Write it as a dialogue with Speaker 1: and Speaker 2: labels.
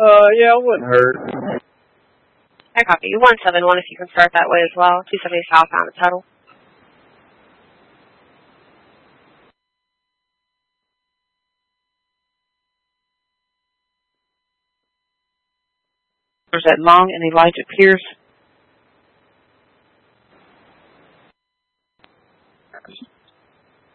Speaker 1: Yeah, it wouldn't hurt.
Speaker 2: I copy you. 171 if you can start that way as well. 270 southbound at Tuttle.
Speaker 3: There's that Long and Elijah Pierce